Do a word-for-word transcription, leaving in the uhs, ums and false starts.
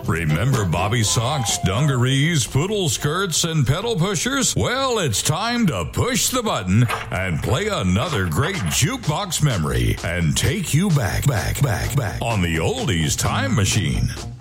Remember Bobby socks, dungarees, poodle skirts, and pedal pushers? Well, it's time to push the button and play another great jukebox memory and take you back, back, back, back on the oldies time machine.